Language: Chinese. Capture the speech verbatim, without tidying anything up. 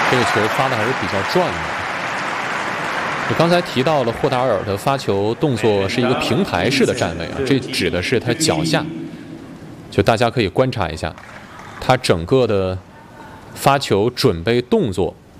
这个球发的还是比较转的。我刚才提到了霍达尔的发球动作是一个平台式的站位啊，这指的是他脚下，就大家可以观察一下，他整个的发球准备动作